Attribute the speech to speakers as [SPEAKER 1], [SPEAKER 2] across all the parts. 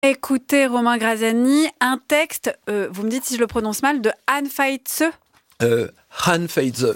[SPEAKER 1] Écoutez, Romain Graziani, un texte, vous me dites si je le prononce mal, de Han Fei-tse.
[SPEAKER 2] Han Fei-tse.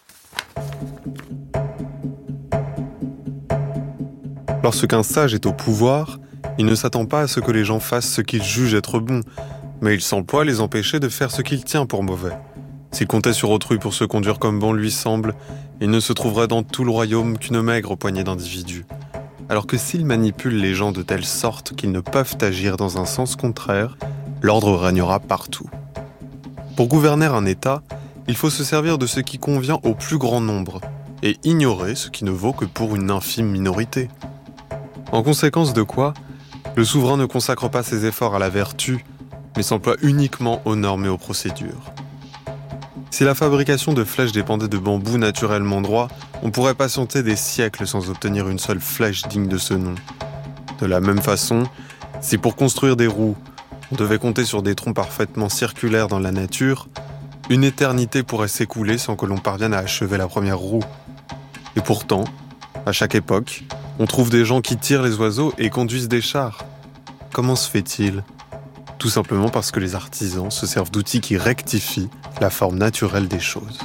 [SPEAKER 3] Lorsqu'un sage est au pouvoir, il ne s'attend pas à ce que les gens fassent ce qu'il juge être bon, mais il s'emploie à les empêcher de faire ce qu'il tient pour mauvais. S'il comptait sur autrui pour se conduire comme bon lui semble, il ne se trouverait dans tout le royaume qu'une maigre poignée d'individus. Alors que s'il manipule les gens de telle sorte qu'ils ne peuvent agir dans un sens contraire, l'ordre régnera partout. Pour gouverner un État, il faut se servir de ce qui convient au plus grand nombre et ignorer ce qui ne vaut que pour une infime minorité. En conséquence de quoi, le souverain ne consacre pas ses efforts à la vertu, mais s'emploie uniquement aux normes et aux procédures. Si la fabrication de flèches dépendait de bambous naturellement droits, on pourrait patienter des siècles sans obtenir une seule flèche digne de ce nom. De la même façon, si pour construire des roues, on devait compter sur des troncs parfaitement circulaires dans la nature, une éternité pourrait s'écouler sans que l'on parvienne à achever la première roue. Et pourtant, à chaque époque, on trouve des gens qui tirent les oiseaux et conduisent des chars. Comment se fait-il ? Tout simplement parce que les artisans se servent d'outils qui rectifient la forme naturelle des choses.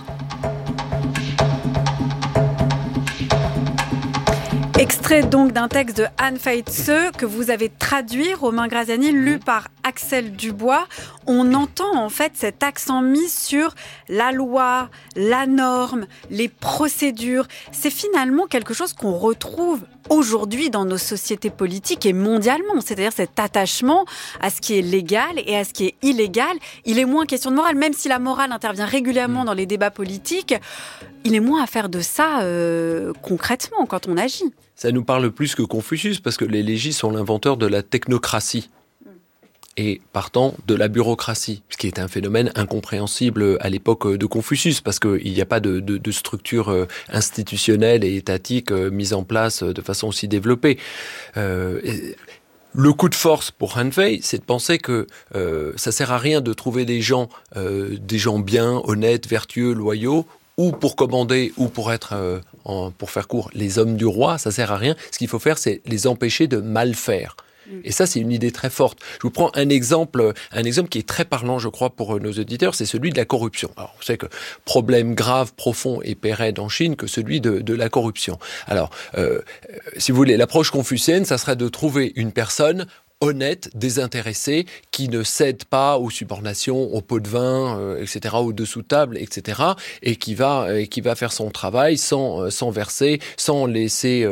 [SPEAKER 1] Extrait donc d'un texte de Han Fei-tse que vous avez traduit, Romain Graziani, lu par Axel Dubois. On entend en fait cet accent mis sur la loi, la norme, les procédures. C'est finalement quelque chose qu'on retrouve aujourd'hui dans nos sociétés politiques et mondialement, c'est-à-dire cet attachement à ce qui est légal et à ce qui est illégal. Il est moins question de morale, même si la morale intervient régulièrement dans les débats politiques, il est moins à faire de ça concrètement quand on agit.
[SPEAKER 2] Ça nous parle plus que Confucius, parce que les légistes sont l'inventeur de la technocratie. Et partant de la bureaucratie, ce qui est un phénomène incompréhensible à l'époque de Confucius, parce qu'il n'y a pas de structure institutionnelle et étatique mise en place de façon aussi développée. Le coup de force pour Han Fei, c'est de penser que ça sert à rien de trouver des gens bien, honnêtes, vertueux, loyaux, ou pour commander, ou pour être, pour faire court, les hommes du roi, ça sert à rien. Ce qu'il faut faire, c'est les empêcher de mal faire. Et ça, c'est une idée très forte. Je vous prends un exemple qui est très parlant, je crois, pour nos auditeurs, c'est celui de la corruption. Alors, vous savez que problème grave, profond et pérenne en Chine que celui de la corruption. Alors, si vous voulez, l'approche confucéenne, ça serait de trouver une personne honnête, désintéressé, qui ne cède pas aux subornations, aux pots de vin, etc., aux dessous de table, etc., et qui va faire son travail sans verser, sans laisser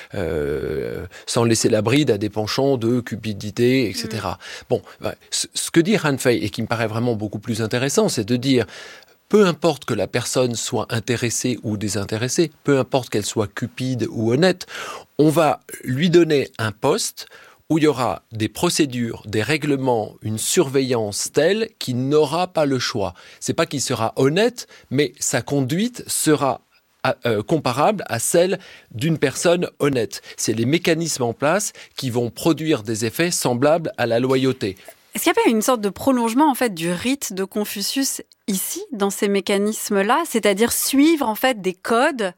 [SPEAKER 2] la bride à des penchants de cupidité, etc. Bon, ce que dit Han Fei, et qui me paraît vraiment beaucoup plus intéressant, c'est de dire peu importe que la personne soit intéressée ou désintéressée, peu importe qu'elle soit cupide ou honnête, on va lui donner un poste où il y aura des procédures, des règlements, une surveillance telle qu'il n'aura pas le choix. C'est pas qu'il sera honnête, mais sa conduite sera comparable à celle d'une personne honnête. C'est les mécanismes en place qui vont produire des effets semblables à la loyauté.
[SPEAKER 1] Est-ce qu'il n'y a pas une sorte de prolongement en fait du rite de Confucius ici, dans ces mécanismes-là, c'est-à-dire suivre en fait des codes,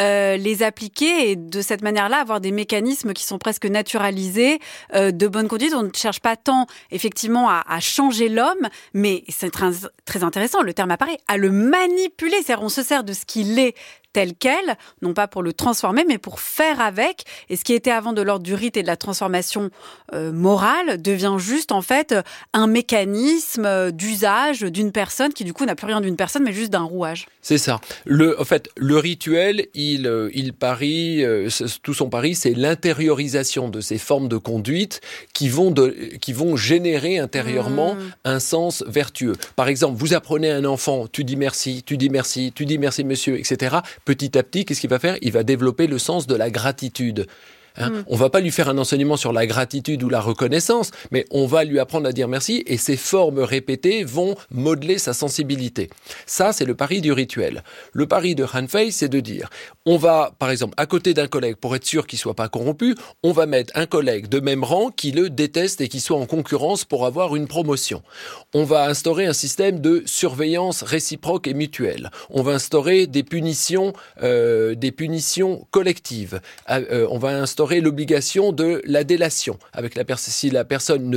[SPEAKER 1] les appliquer et de cette manière-là avoir des mécanismes qui sont presque naturalisés, de bonne conduite. On ne cherche pas tant effectivement à changer l'homme, mais c'est très, très intéressant, le terme apparaît, à le manipuler, c'est-à-dire on se sert de ce qu'il est tel quel, non pas pour le transformer, mais pour faire avec. Et ce qui était avant de l'ordre du rite et de la transformation morale devient juste en fait un mécanisme d'usage d'une personne qui du coup n'a plus rien d'une personne, mais juste d'un rouage.
[SPEAKER 2] C'est ça. En fait, le rituel, il parie, tout son pari, c'est l'intériorisation de ces formes de conduite qui vont générer intérieurement un sens vertueux. Par exemple, vous apprenez à un enfant, tu dis merci, tu dis merci, tu dis merci monsieur, etc. Petit à petit, qu'est-ce qu'il va faire ? Il va développer le sens de la gratitude. On va pas lui faire un enseignement sur la gratitude ou la reconnaissance, mais on va lui apprendre à dire merci et ces formes répétées vont modeler sa sensibilité. Ça, c'est le pari du rituel. Le pari de Han Fei, c'est de dire, on va, par exemple, à côté d'un collègue, pour être sûr qu'il soit pas corrompu, on va mettre un collègue de même rang qui le déteste et qui soit en concurrence pour avoir une promotion. On va instaurer un système de surveillance réciproque et mutuelle. On va instaurer des punitions collectives. On va instaurer aurait l'obligation de la délation. Si la personne ne